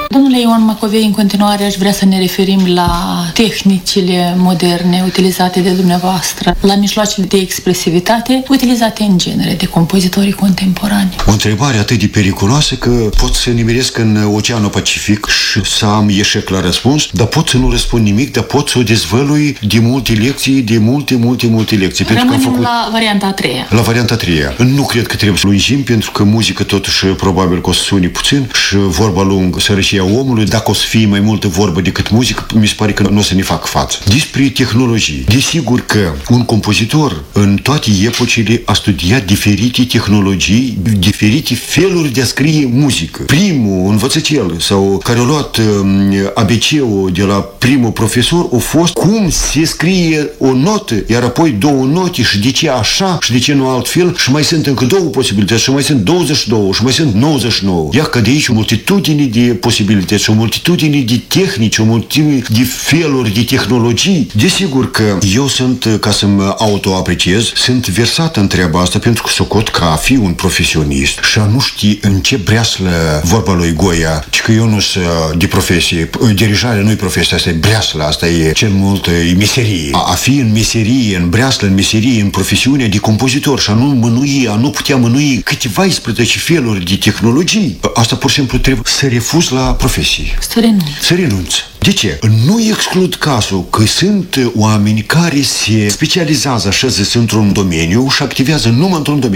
Domnule Ion Macovei, în continuare aș vrea să ne referim la tehnicile moderne utilizate de dumneavoastră, la mijloacele de expresivitate utilizate în genere de compozitorii contemporani. O întrebare atât de periculoasă că pot să nimeresc în Oceanul Pacific și să am eșec la răspuns, dar pot să nu răspund nimic, dar pot să o dezvălui de multe lecții, de multe lecții. Rămânem la varianta a treia. La varianta a treia. Nu cred că trebuie să lungim, pentru că muzică totuși probabil că o să suni puțin și vorba lungă, sărășia omului, dacă o să fie mai multă vorbă decât muzică, mi se pare că nu o să ne fac față. Despre tehnologii. Desigur că un compozitor în toate epocile a studiat diferite tehnologii, diferite feluri de a scrie muzică. Primul învățătel sau care a luat ABC-ul de la primul profesor a fost cum se scrie o notă, iar apoi două note și de ce așa și de ce nu altfel și mai sunt încă două posibilități și mai sunt 22 și mai sunt 99. Ia că de aici o multitudine de posibilități, o multitudine de tehnici, o multitudine de feluri de tehnologii. Desigur că eu sunt, ca să mă autoapreciez, sunt versat în treaba asta pentru că socot ca a fi un profesionist și a nu ști în ce breaslă vorba lui Goia, ci că eu nu sunt de profesie. Dirijarea nu e profesie, asta e breaslă, asta e cel mult e meserie. A fi în meserie, în breaslă, în meserie, în profesiune de compozitor și a nu mânui, a nu putea mânui câteva 11 feluri de tehnologii, asta pur și simplu trebuie să refuz la profesie. Să renunț. De ce? Nu exclud cazul că sunt oameni care se specializează, așa zis, într-un domeniu și activează numai într-un domeniu.